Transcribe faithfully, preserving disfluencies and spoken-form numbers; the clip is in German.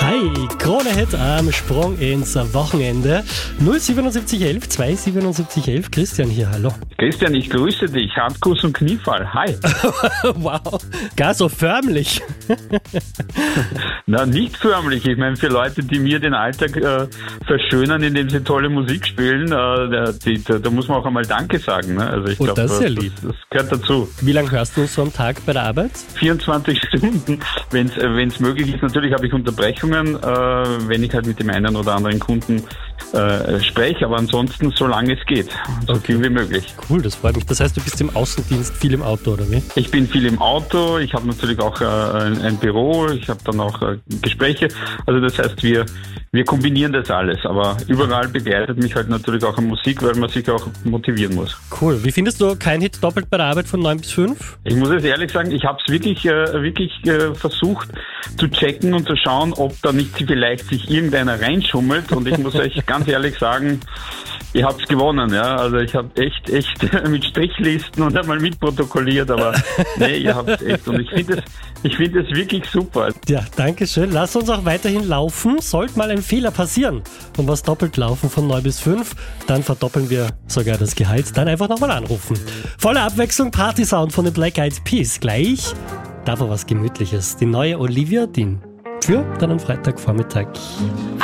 Hi, Krone Hit am Sprung ins Wochenende. null siebenundsiebzig elf zweihundertsiebenundsiebzig elf. Christian hier, hallo. Christian, ich grüße dich. Handkuss und Kniefall. Hi. Wow, gar so förmlich. Na, nicht förmlich. Ich meine, für Leute, die mir den Alltag äh, verschönern, indem sie tolle Musik spielen, äh, die, da, da muss man auch einmal Danke sagen. Ne? Also ich Oh, glaube, das ist ja das, lieb. das gehört dazu. Wie lange hörst du uns so am Tag bei der Arbeit? vierundzwanzig Stunden, wenn es möglich ist. Natürlich habe ich Unterbrechungen, äh, wenn ich halt mit dem einen oder anderen Kunden äh, spreche, aber ansonsten, solange es geht, so Okay. viel wie möglich. Cool, das freut mich. Das heißt, du bist im Außendienst viel im Auto, oder wie? Ich bin viel im Auto, ich habe natürlich auch äh, ein, ein Büro, ich habe dann auch äh, Gespräche. Also das heißt, wir, wir kombinieren das alles. Aber überall begleitet mich halt natürlich auch eine Musik, weil man sich auch motivieren muss. Cool. Wie findest du kein Hit doppelt bei der Arbeit von neun bis fünf? Ich muss jetzt ehrlich sagen, ich habe es wirklich, äh, wirklich äh, versucht zu checken und zu schauen, ob da nicht vielleicht sich irgendeiner reinschummelt. Und ich muss euch ganz ehrlich sagen, ihr habt's gewonnen, ja. Also ich habe echt, echt mit Strichlisten und einmal mitprotokolliert, aber nee, ihr habt's echt. Und ich finde es, ich finde es wirklich super. Ja, danke schön. Lass uns auch weiterhin laufen. Sollte mal ein Fehler passieren und was doppelt laufen von neun bis fünf, dann verdoppeln wir sogar das Gehalt. Dann einfach nochmal anrufen. Volle Abwechslung, Party-Sound von den Black Eyed Peas. Gleich davor was Gemütliches. Die neue Olivia Dean für dann am Freitagvormittag.